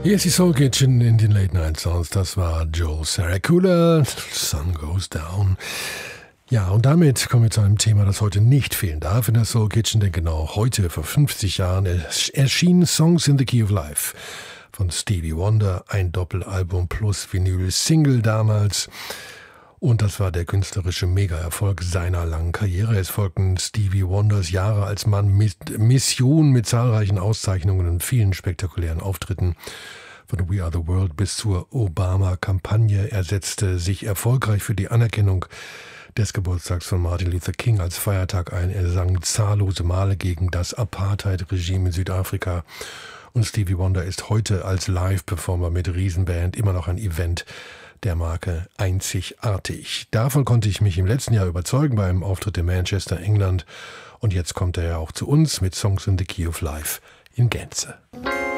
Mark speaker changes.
Speaker 1: Hier ist die Soul Kitchen in den Late Night Sounds. Das war Joel Saracula, Sun Goes Down. Ja, und damit kommen wir zu einem Thema, das heute nicht fehlen darf in der Soul Kitchen, denn genau heute, vor 50 Jahren, erschienen Songs in the Key of Life von Stevie Wonder, ein Doppelalbum plus Vinyl-Single damals. Und das war der künstlerische Mega-Erfolg seiner langen Karriere. Es folgten Stevie Wonders Jahre als Mann mit Mission, mit zahlreichen Auszeichnungen und vielen spektakulären Auftritten. Von We Are the World bis zur Obama-Kampagne. Er setzte sich erfolgreich für die Anerkennung des Geburtstags von Martin Luther King als Feiertag ein. Er sang zahllose Male gegen das Apartheid-Regime in Südafrika. Und Stevie Wonder ist heute als Live-Performer mit Riesenband immer noch ein Event der Marke einzigartig. Davon konnte ich mich im letzten Jahr überzeugen bei einem Auftritt in Manchester, England. Und jetzt kommt er ja auch zu uns mit Songs in the Key of Life in Gänze.